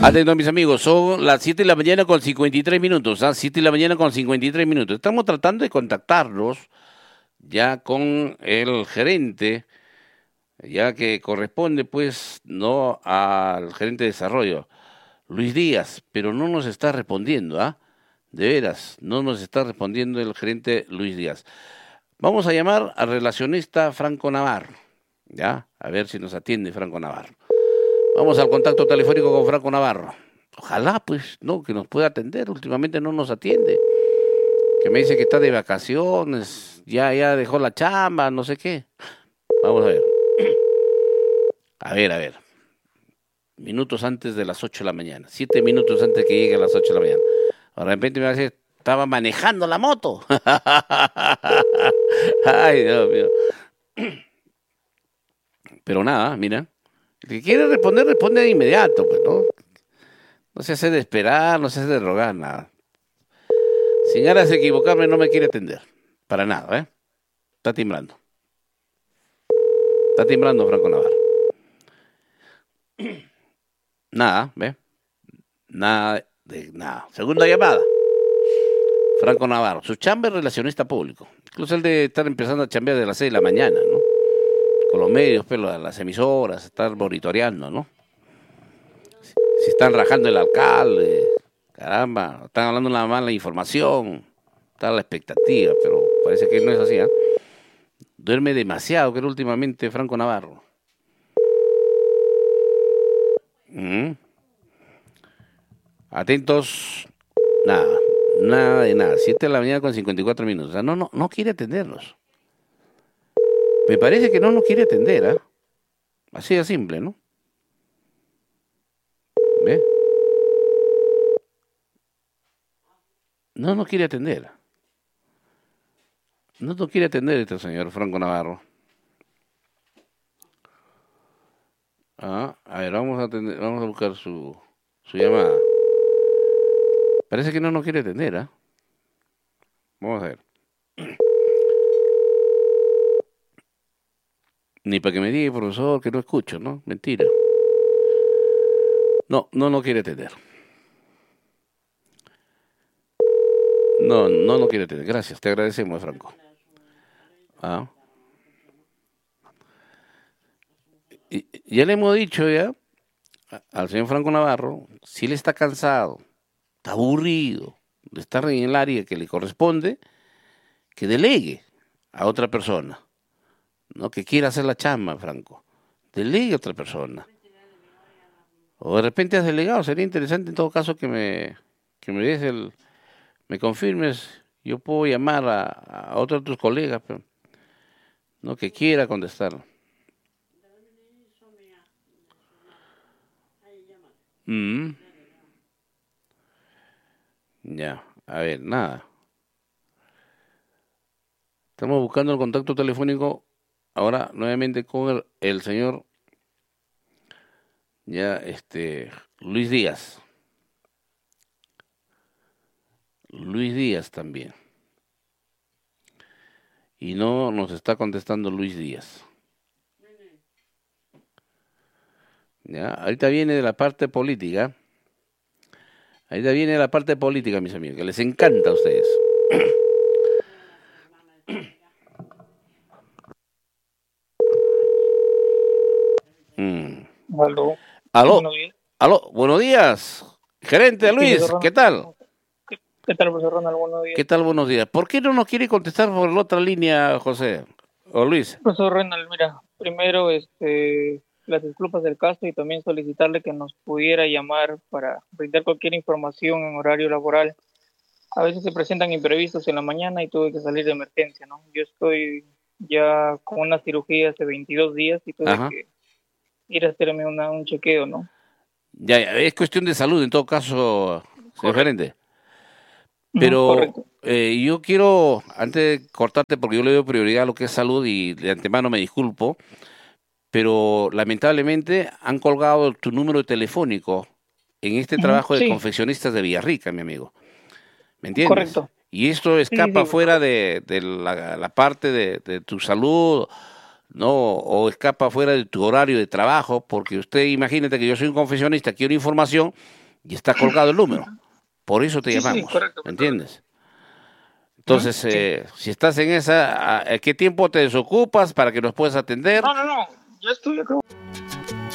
Atentos mis amigos, son las 7 de la mañana con 53 minutos, 7 de la mañana con 53 minutos. Estamos tratando de contactarnos ya con el gerente, ya que corresponde pues no al gerente de desarrollo, Luis Díaz, pero no nos está respondiendo, De veras, no nos está respondiendo el gerente Luis Díaz. Vamos a llamar al relacionista Franco Navarro, ya, a ver si nos atiende Franco Navarro. Vamos al contacto telefónico con Franco Navarro. Ojalá, pues, no, que nos pueda atender. Últimamente no nos atiende. Que me dice que está de vacaciones, ya dejó la chamba, no sé qué. Vamos a ver. A ver. Minutos antes de las 8 de la mañana. 7 minutos antes que llegue a las 8 de la mañana. De repente me va a decir, estaba manejando la moto. Ay, Dios mío. Pero nada, mira. El que quiere responder, responde de inmediato, pues, ¿no? No se hace de esperar, no se hace de rogar, nada. Sin ganas de equivocarme, no me quiere atender. Para nada, ¿eh? Está timbrando. Está timbrando Franco Navarro. Nada, ¿ve? Nada de nada. Segunda llamada. Franco Navarro. Su chamba es relacionista público. Incluso él de estar empezando a chambear de las 6 de la mañana, ¿no? Con los medios, pero las emisoras, estar monitoreando, ¿no? Si están rajando el alcalde, caramba, están hablando una mala información, está la expectativa, pero parece que no es así, Duerme demasiado, creo, últimamente Franco Navarro. Atentos, nada de nada, 7 de la mañana con 54 minutos, o sea, no quiere atendernos. Me parece que no nos quiere atender, Así de simple, ¿no? ¿Ve? No nos quiere atender. No nos quiere atender este señor Franco Navarro. A ver, vamos a buscar su llamada. Parece que no nos quiere atender, Vamos a ver. Ni para que me diga, profesor, que no escucho, ¿no? Mentira. No quiere atender. No quiere atender. Gracias, te agradecemos, Franco. Ya le hemos dicho al señor Franco Navarro, si él está cansado, está aburrido de estar en el área que le corresponde, que delegue a otra persona, no que quiera hacer la chamba, Franco, delegue a otra persona. O de repente has delegado, sería interesante en todo caso que me des me confirmes, yo puedo llamar a otros de tus colegas, pero no que quiera contestar. Ya, a ver, nada. Estamos buscando el contacto telefónico ahora nuevamente con el señor Luis Díaz. Luis Díaz también. Y no nos está contestando Luis Díaz. Ya, ahorita viene de la parte política. Ahorita viene la parte política, mis amigos, que les encanta a ustedes. Aló. Aló, buenos días. Gerente Luis, Sí, ¿qué tal? ¿Qué tal, profesor Ronald? Buenos días. ¿Qué tal? Buenos días. ¿Por qué no nos quiere contestar por la otra línea, José o Luis? Profesor Ronald, mira, primero las disculpas del caso y también solicitarle que nos pudiera llamar para brindar cualquier información en horario laboral. A veces se presentan imprevistos en la mañana y tuve que salir de emergencia, ¿no? Yo estoy ya con una cirugía hace 22 días y tuve que ir a hacerme un chequeo, ¿no? Ya, es cuestión de salud en todo caso, señor gerente. Pero yo quiero, antes de cortarte, porque yo le doy prioridad a lo que es salud y de antemano me disculpo, pero lamentablemente han colgado tu número telefónico en este trabajo de confeccionistas de Villarrica, mi amigo. ¿Me entiendes? Correcto. Y esto escapa fuera de la parte de tu salud, ¿no? O escapa fuera de tu horario de trabajo, porque usted imagínate que yo soy un confesionista, quiero información y está colgado el número. Por eso te Sí, sí, llamamos, correcto. ¿me entiendes? Ujú, Entonces, sí. si estás en esa, ¿a qué tiempo te desocupas para que nos puedas atender? No, yo estoy acá.